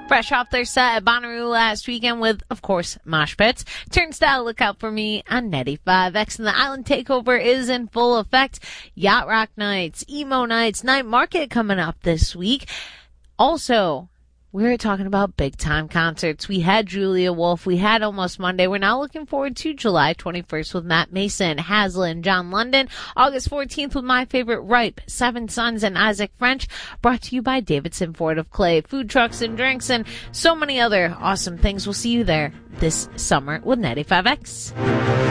Fresh off their set at Bonnaroo last weekend with, of course, Mosh Pits. Turnstile, look out for me on 95X. And the Island Takeover is in full effect. Yacht Rock nights, emo nights, night market coming up this week. Also, we're talking about big-time concerts. We had Julia Wolf. We had Almost Monday. We're now looking forward to July 21st with Matt Mason, Haslin, John London. August 14th with My Favorite Ripe, Seven Sons, and Isaac French. Brought to you by Davidson Ford of Clay. Food trucks and drinks and so many other awesome things. We'll see you there this summer with 95X.